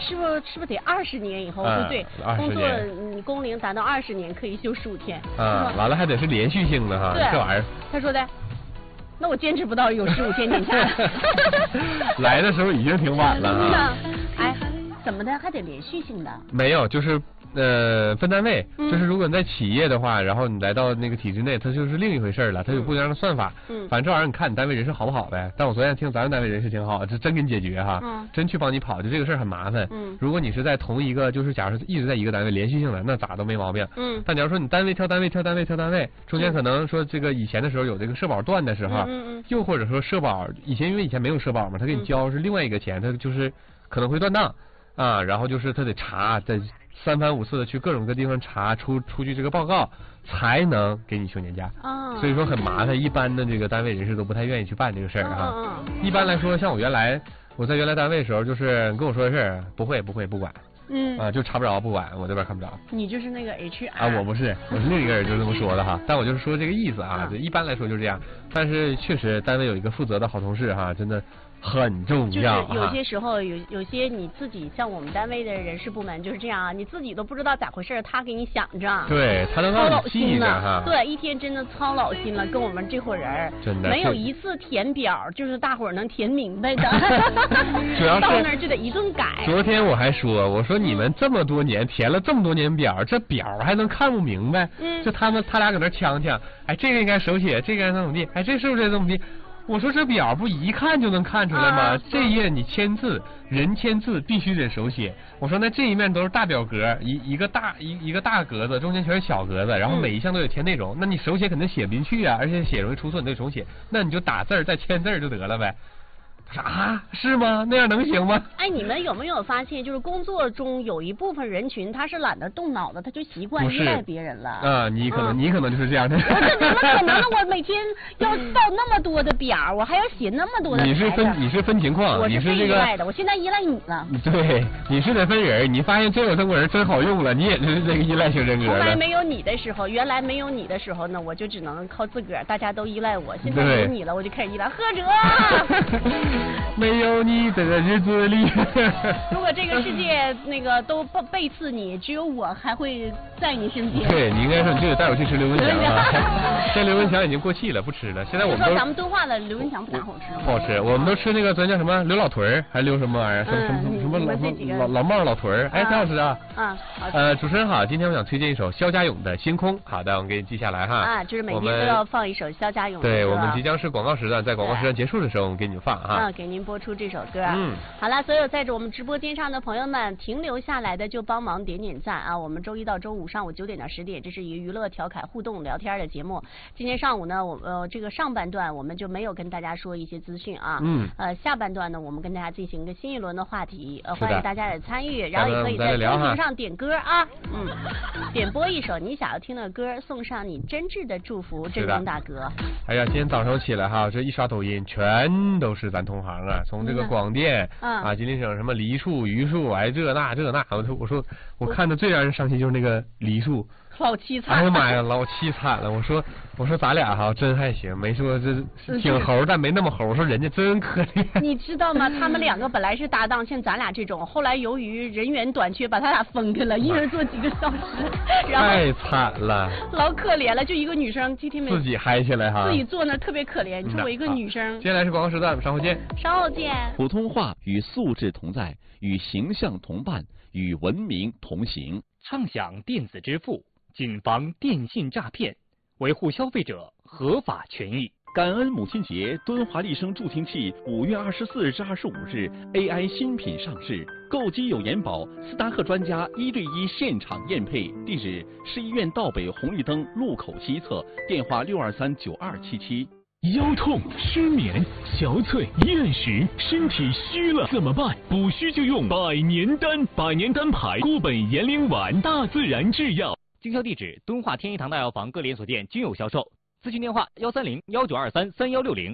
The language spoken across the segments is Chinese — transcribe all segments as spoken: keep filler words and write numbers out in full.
是不是是不是得二十年以后？ 啊、 对，工作你工龄达到二十年可以休十五天。 啊，完了还得是连续性的哈， 对， 这玩意儿。 他说的。那我坚持不到有十五天年假。 来的时候已经挺晚了啊。 哎，怎么的还得连续性的？ 没有，就是呃分单位， 嗯、 就是如果你在企业的话，然后你来到那个体制内，它就是另一回事了，它有不一样的算法。嗯。反正这玩意儿你看你单位人事好不好呗。但我昨天听咱们单位人事挺好，这真给你解决哈，嗯、真去帮你跑，就这个事儿很麻烦。嗯。如果你是在同一个，就是假如一直在一个单位连续性的，那咋都没毛病。嗯。但假如说你单位挑单位挑单位挑单位，中间可能说这个以前的时候有这个社保断的时候，嗯嗯，又或者说社保以前因为以前没有社保嘛，他给你交是另外一个钱，他就是可能会断档啊，然后就是他得查在。三番五次的去各种各地方查出出具这个报告，才能给你休年假。啊、所以说很麻烦，一般的这个单位人士都不太愿意去办这个事儿哈。啊、一般来说，像我原来我在原来单位的时候，就是跟我说的事儿，不会不会不管。嗯。啊，就查不着不管，我这边看不着。 你就是那个 H R 啊，我不是，我是另一个人就这么说的哈。但我就是说这个意思啊，就一般来说就是这样。但是确实单位有一个负责的好同事哈，真的。很重要， 就是有些时候有有些你自己像我们单位的人事部门就是这样啊，你自己都不知道咋回事，他给你想着， 对，他都操老心了，对，一天真的操老心了，跟我们这伙人真的没有一次填表就是大伙儿能填明白的， 主要是到那儿就得一顿改。 昨天我还说，我说你们这么多年填了这么多年表，这表还能看不明白？嗯，就他们他俩搁那呛呛，哎，这个应该手写，这个应该怎么地？哎，这是不是怎么地？我说这表不一看就能看出来吗？啊、这页你签字，人签字必须得手写。我说那这一面都是大表格，一一个大一一个大格子，中间全是小格子，然后每一项都有填内容，嗯、那你手写肯定写不进去啊，而且写容易出错，你得重写。那你就打字再签字就得了呗。他说啊，是吗？那样能行吗？ 哎，你们有没有发现，就是工作中有一部分人群，他是懒得动脑的，他就习惯依赖别人了。 啊，你可能、嗯、你可能就是这样的。 我说怎么可能？我每天要报那么多的表，我还要写那么多的。 你是分你是分情况， 我是被依赖的，我现在依赖你了。 对，你是得分人，你发现真有这么个人真好用了，你也是这个依赖型人格。 从来没有你的时候，原来没有你的时候呢，我就只能靠自个儿，大家都依赖我。现在有你了，我就开始依赖。喝着。 没有。你的日子里， 如果这个世界那个都背刺你，只有我还会在你身边。 对，你应该说你就得带我去吃刘文强啊。现在刘文强已经过气了，不吃了。现在我们说咱们敦化的刘文强不咋好吃吗？ 不好吃，我们都吃那个咱叫什么刘老屯儿，还刘什么玩意儿？什么什么什么老老老帽老屯儿？哎，挺好吃啊。啊，呃，主持人好，今天我想推荐一首萧家勇的《星空》。好的，我们给你记下来哈。 啊，就是每天都要放一首萧家勇的歌。 对，我们即将是广告时段，在广告时段结束的时候，我们给你们放哈。 啊，给您播出这首歌。嗯。好了，所有在这我们直播间上的朋友们，停留下来的就帮忙点点赞啊！我们周一到周五上午九点到十点，这是一个娱乐调侃互动聊天的节目。今天上午呢，我呃这个上半段我们就没有跟大家说一些资讯啊，嗯，呃下半段呢，我们跟大家进行一个新一轮的话题，呃欢迎大家的参与，然后也可以在公屏上点歌啊，嗯，点播一首你想要听的歌，送上你真挚的祝福，振东大哥。 哎呀，今天早上起来哈，这一刷抖音全都是咱同行啊，从这个广电。嗯啊，吉林省什么梨树、榆树，哎，这那这那，我说我说我看的最让人伤心就是那个梨树， 老凄惨。 哎呀妈呀，老凄惨了！我说我说咱俩哈真还行，没说这挺猴，但没那么猴。我说人家真可怜。 你知道吗？他们两个本来是搭档，像咱俩这种，后来由于人员短缺，把他俩分开了，一人做几个小时，然后太惨了， 老可怜了。就一个女生，今天没自己嗨起来哈， 自己坐那特别可怜。你说我一个女生。 接下来是广告时段，稍后见。 稍后见。 普通话与素质同在，与形象同伴，与文明同行。 畅享电子支付，谨防电信诈骗，维护消费者合法权益。 感恩母亲节，敦华丽声助听器五月二十四日至二十五日 A I 新品上市，购机有延保，斯达克专家一对一现场验配。地址：市医院道北红绿灯路口西侧，电话六二三九二七七。 腰痛、失眠、憔悴、厌食，身体虚了怎么办？补虚就用百年丹，百年丹牌固本延龄丸，大自然制药。 经销地址：敦化天一堂大药房各连锁店均有销售。咨询电话：幺三零幺九二三三幺六零。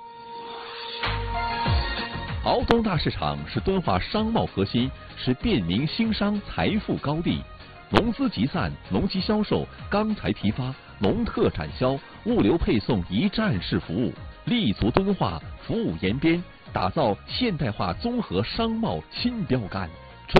敖东大市场是敦化商贸核心，是便民兴商财富高地。农资集散、农机销售、钢材批发、农特产销、物流配送一站式服务，立足敦化，服务延边，打造现代化综合商贸新标杆。